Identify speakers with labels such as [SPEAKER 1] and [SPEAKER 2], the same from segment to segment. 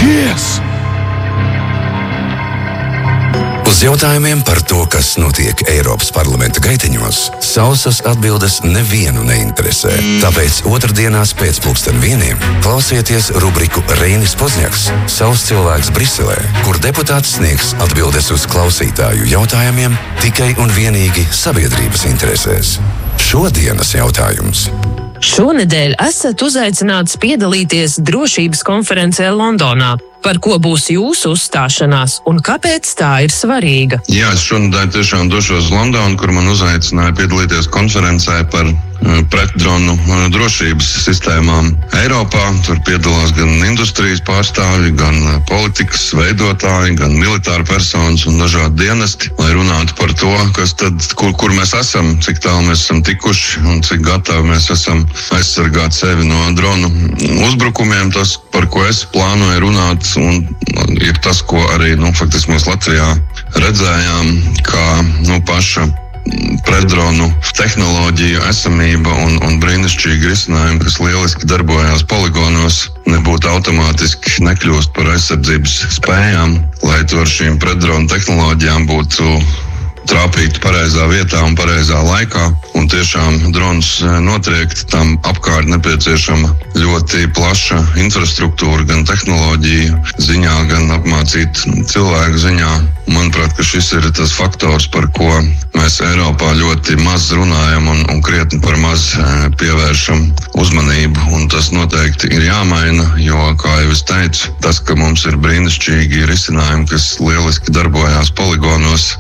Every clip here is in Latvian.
[SPEAKER 1] Yes!
[SPEAKER 2] Uz jautājumiem par to, kas notiek Eiropas parlamenta gaiteņos, sausas atbildes nevienu neinteresē. Tāpēc otrdienās pēc 1:00 klausieties rubriku Reinis Pozņaks – savs cilvēks Briselē, kur deputāts sniegs atbildes uz klausītāju jautājumiem tikai un vienīgi sabiedrības interesēs. Šodienas jautājums.
[SPEAKER 3] Šonedēļ esat uzaicināts piedalīties drošības konferencē Londonā. Par ko būs jūsu uzstāšanās un kāpēc tā ir svarīga?
[SPEAKER 4] Jā, es šonedēļ tiešām došos uz Londonu, kur man uzaicināja piedalīties konferencē par pretdronu drošības sistēmām Eiropā. Tur piedalās gan industrijas pārstāvji, gan politikas veidotāji, gan militāri personas un dažādi dienesti, lai runātu par to, kas tad, kur mēs esam, cik tālu mēs esam tikuši un cik gatavi mēs esam aizsargāt sevi no dronu uzbrukumiem. Tas, par ko es plānoju runāt, un ir tas, ko arī faktiski mēs Latvijā redzējām, kā paša pretdronu tehnoloģiju esamība un brīnišķīgi risinājumi, kas lieliski darbojās poligonos, nebūtu automātiski nekļūst par aizsardzības spējām, lai to ar šīm pretdronu tehnoloģijām būtu trāpīt pareizā vietā un pareizā laikā, un tiešām drons notriekt, tam apkārt nepieciešama ļoti plaša infrastruktūra, gan tehnoloģiju ziņā, gan apmācīt cilvēku ziņā. Manuprāt, ka šis ir tas faktors, par ko mēs Eiropā ļoti maz runājam un krietni par maz pievēršam uzmanību, un tas noteikti ir jāmaina, jo, kā jau es teicu, tas, ka mums ir brīnišķīgi risinājumi, kas lieliski darbojās poligonos,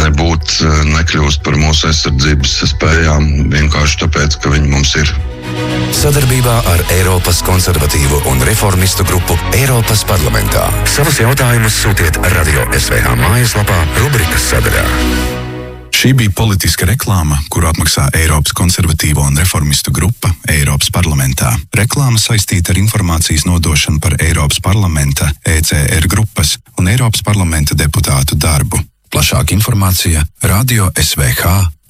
[SPEAKER 4] nekļūst par mūsu aizsardzības spējām vienkārši tāpēc, ka viņi mums ir.
[SPEAKER 2] Sadarbībā ar Eiropas konservatīvu un reformistu grupu Eiropas parlamentā. Savus jautājumus sūtiet Radio SVH mājaslapā rubrikas sadaļā.
[SPEAKER 1] Šī bija politiska reklāma, kuru apmaksā Eiropas konservatīvo un reformistu grupa Eiropas parlamentā. Reklāma saistīta ar informācijas nodošanu par Eiropas parlamenta, ECR grupas un Eiropas parlamenta deputātu darbu. Plašāka informācija Radio SVH